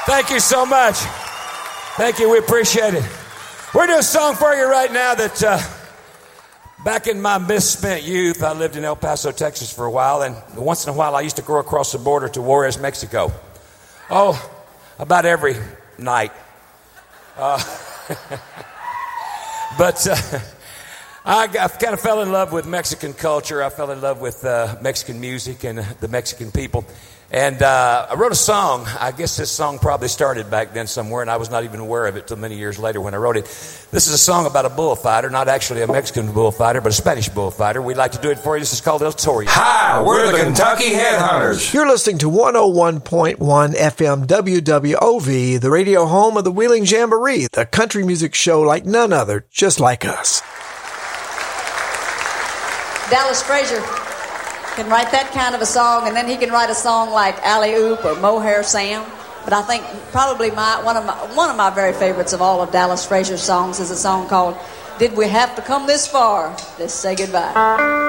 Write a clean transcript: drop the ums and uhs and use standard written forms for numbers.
Thank you so much. Thank you. We appreciate it. We're doing a song for you right now that back in my misspent youth, I lived in El Paso, Texas for a while, and once in a while I used to go across the border to Juarez, Mexico. Oh, about every night. But I kind of fell in love with Mexican culture. I fell in love with Mexican music and the Mexican people. And I wrote a song. I guess this song probably started back then somewhere, and I was not even aware of it till many years later when I wrote it. This is a song about a bullfighter, not actually a Mexican bullfighter, but a Spanish bullfighter. We'd like to do it for you. This is called El Toro. Hi, we're the Kentucky Headhunters. You're listening to 101.1 FM WWOV, the radio home of the Wheeling Jamboree, the country music show like none other, just like us. Dallas Frazier can write that kind of a song, and then he can write a song like Alley Oop or Mohair Sam. But I think probably one of my very favorites of all of Dallas Frazier's songs is a song called "Did We Have to Come This Far? Let's Say Goodbye."